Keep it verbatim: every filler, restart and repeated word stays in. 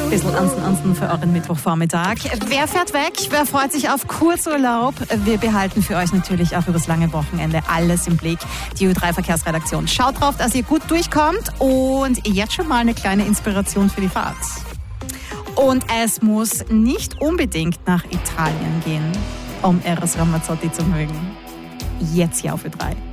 Bisschen Ansten, Ansten für euren Mittwochvormittag. Wer fährt weg? Wer freut sich auf Kurzurlaub? Wir behalten für euch natürlich auch übers lange Wochenende alles im Blick. Die Ö drei Verkehrsredaktion schaut drauf, dass ihr gut durchkommt und jetzt schon mal eine kleine Inspiration für die Fahrt. Und es muss nicht unbedingt nach Italien gehen, um Eros Ramazzotti zu mögen. Jetzt hier auf Ö drei.